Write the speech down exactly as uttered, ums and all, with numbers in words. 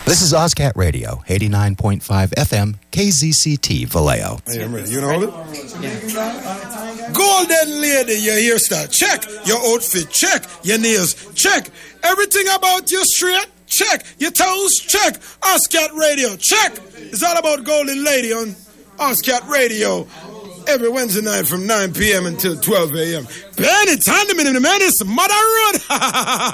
This is OzCat Radio, eighty-nine point five F M, K Z C T, Vallejo. Hey, I'm ready. You know it? Yeah. Golden lady, your hairstyle, check. Your outfit, check. Your nails, check. Everything about you straight, check. Your toes, check. OzCat Radio, check. It's all about Golden Lady on OzCat Radio. Every Wednesday night from nine p.m. until twelve a.m. Benny, time to minute, man, it's Mother Road.